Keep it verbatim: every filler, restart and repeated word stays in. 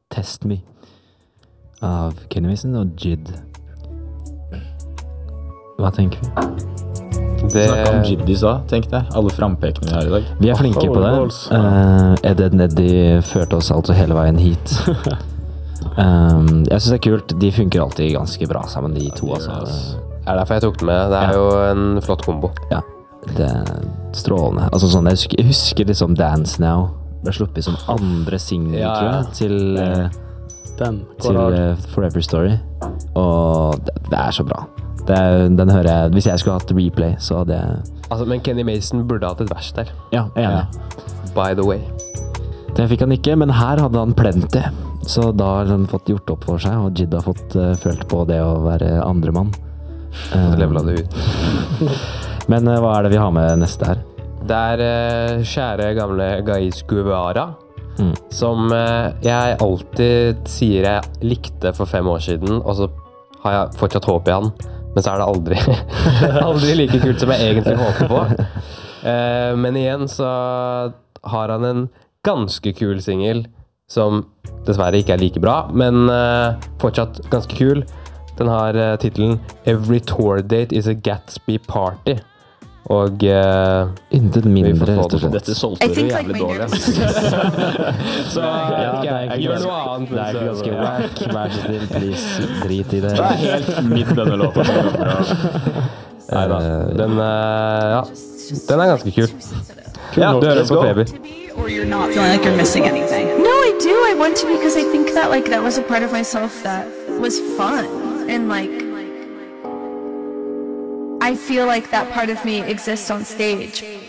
Test Me av Kenny Mason og Jid. Hva tenker vi? Det... Snakket om Jid i stad, tenkte jeg. Alle frampekene vi har i dag. Vi er flinke oh, på det. Uh, Ed Ed Neddy førte oss altså hele veien hit. um, jeg synes det er kult. De funker alltid ganske bra sammen, de to. Altså. Det er derfor jeg tok det med. Det er ja. jo en flott kombo. Ja, det er strålende. Altså, sånn, jeg, husker, jeg husker liksom Dance Now. Ble sluppet som andre singel, ja, tror jeg, til, uh, den, til uh, Forever Story. Og det, det er så bra. Det, den hører jeg, hvis jeg skulle hatt replay, så hadde jeg... Altså, men Kenny Mason burde hatt et vers der. Ja, jeg er enig. Ja. By the way. Det fikk han ikke, men her hadde han plenty. Så da har han fått gjort opp for seg, og Jid har fått uh, følt på det å være andre mann. Uh, levelet det ut. Men uh, hva er det vi har med neste her? Det er uh, kjære gamle Gais Guevara, mm. som uh, jeg alltid sier jeg likte for fem år siden, og så har jeg fortsatt håp i han, men så er det aldri, aldri like kult som jeg egentlig håper på. Uh, men igjen så har han en ganske kul singel, som dessverre ikke er like bra, men uh, fortsatt ganske kul. Den har uh, titelen Every Tour Date is a Gatsby Party. Og uh, intet mindre rett og slett. Dette solgte du jævlig dårlig. Så ja, jeg, jeg gjør noe annet. Det er ganske wack. Vær så snill, please. Drit i det. Det er helt midt denne låta. Neida. Den, uh, ja, den er ganske kul. Ja, du hører på Feber. Or you're not feeling like you're missing anything. No, I do. I want to because I think that like that was a part of myself that was fun and like I feel like that part of me exists on stage.